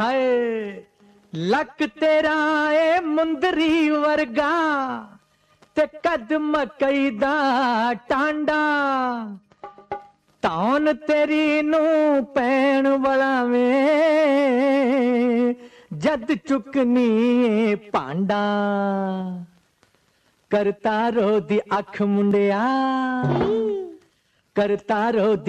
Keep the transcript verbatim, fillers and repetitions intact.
ਹਾਏ ਲੱਕ ਤੇਰਾ ਏ ਮੁੰਦਰੀ ਵਰਗਾ ਤੇ ਕੱਦ ਮਕਈ ਦਾ ਟਾਂਡਾ ਧੌਣ ਤੇਰੀ ਨੂੰ ਪੈਣ ਵਾਲਾ ਵੇ ਜਦ ਚੁੱਕਨੀ ਭਾਂਡਾ ਕਰਤਾਰੋ ਦੀ ਅੱਖ ਮੁੰਡਿਆ ਕਰਤਾਰੋ